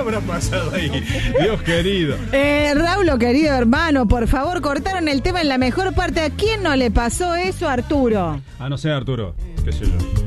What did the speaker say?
habrá pasado ahí? Dios querido. Raúl, querido hermano, por favor, cortaron el tema en la mejor parte. ¿A quién no le pasó eso, Arturo? No sé, Arturo. Qué sé yo.